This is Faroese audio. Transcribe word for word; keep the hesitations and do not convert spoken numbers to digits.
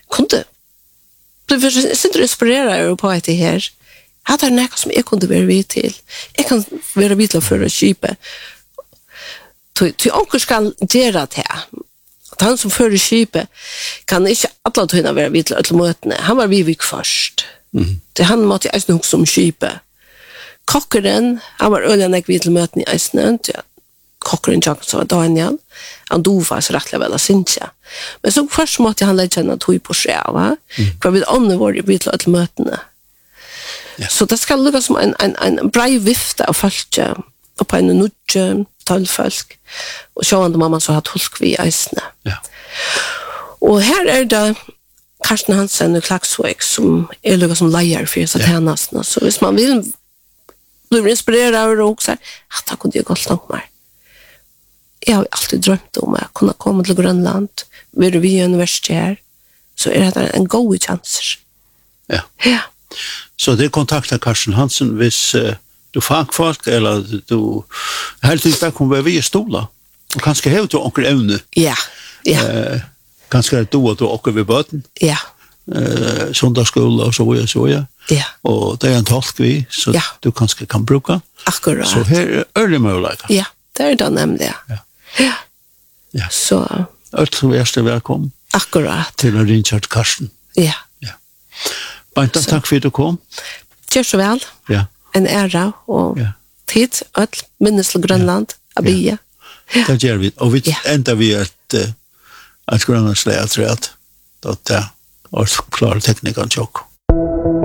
kunde bli för inspirerad på det här. Hade det något som jag kunde vara vid till. Jag kan vara vid till för att kypa. Till onkel ska göra det här. Att han som för kypa kan inte alla tunna vara vid till mötena. Han var vid först. Mm. Det han måste jag nog som kypa. Kockeren, han var öliga vid till mötena i Island. Ja. Kockeren jag så Daniel. Han dog fast rättligt väl att synja. Men så först måste han lägga en tog på sig, va? För vi andra var vid till mötena. Yeah. Så det ska lukka som en, en, en bra vifte av folk og på en nudge tolv folk og sjående mamma så har tolk vi eisene. Yeah. Og her er det Karsten Hansen og Klaksvik som er lukka som leier for disse yeah. tjenestene. Så hvis man vil bli inspireret av det også, ja, da kunne jeg godt nok mer. Jeg har alltid drømt om å kunne komme til Grønland, være vi i universitet her, så er det en god chans. Ja. Ja. Så det kontakter Karsten Hansen hvis uh, du fagfolk, eller du helt tiden bare kommer vi i stola, og kanskje hever du onker evne. Ja, ja. Uh, kanskje er du og du onker ved bøten. Ja. Uh, Sundagsskole og så og så, ja. Ja. Og det er en tolk vi, så ja. du kanskje kan bruke. Akkurat. Så her er det mulig. Ja, det er det nemlig. Ja. Ja. Ja. Så. Alt som er velkommen. Akkurat. Til å ringe til Karsten. Ja. Ja. Banta, takk for at du kom. Gjør så vel. Ja. En ære og ja. Tid, alt, minnes til Grønland, ja. Abia. Ja. Det gjør vi. Og vi ja. enda vi et, et grønlandsleie, tror jeg, at det er klare teknikeren tjokk.